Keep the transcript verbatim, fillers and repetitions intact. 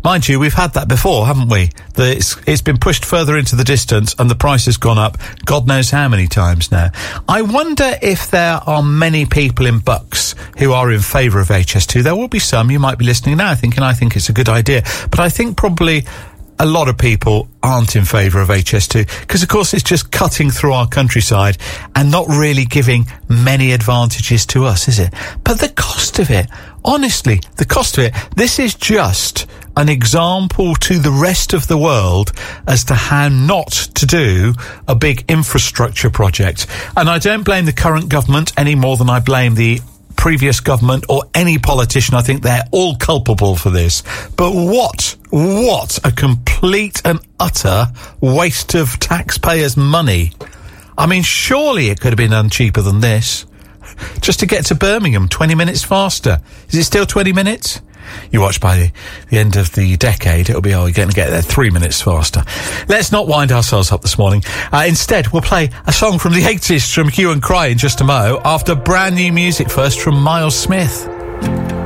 Mind you, we've had that before, haven't we? The, it's, it's been pushed further into the distance and the price has gone up God knows how many times now. I wonder if there are many people in Bucks who are in favour of H S two. There will be some. You might be listening now thinking, I think it's a good idea. But I think probably a lot of people aren't in favour of H S two because, of course, it's just cutting through our countryside and not really giving many advantages to us, is it? But the cost of it, honestly, the cost of it, this is just an example to the rest of the world as to how not to do a big infrastructure project. And I don't blame the current government any more than I blame the previous government or any politician. I think they're all culpable for this. But what, what a complete and utter waste of taxpayers' money. I mean, surely it could have been done cheaper than this. Just to get to Birmingham, twenty minutes faster. Is it still twenty minutes? You watch by the, the end of the decade, it'll be, oh, you're going to get there three minutes faster. Let's not wind ourselves up this morning. Uh, instead, we'll play a song from the eighties from Hue and Cry in just a mo, after brand new music first from Miles Smith.